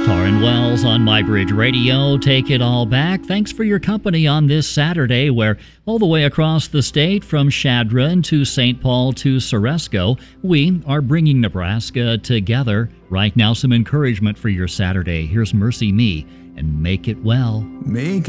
Taryn Wells on MyBridge Radio. Take it all back. Thanks for your company on this Saturday, where all the way across the state, from Chadron to St. Paul to Ceresco, we are bringing Nebraska together. Right now, some encouragement for your Saturday. Here's Mercy Me and Make It Well. Make